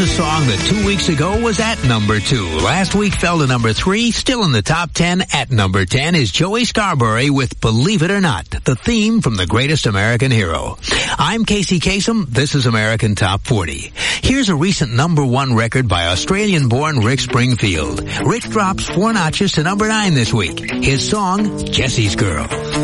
a song that 2 weeks ago was at number 2. Last week fell to number 3. Still in the top 10 at number 10 is Joey Scarbury with Believe It or Not, the theme from The Greatest American Hero. I'm Casey Kasem. This is American Top 40. Here's a recent number 1 record by Australian-born Rick Springfield. Rick drops 4 notches to number 9 this week. His song, Jesse's Girl.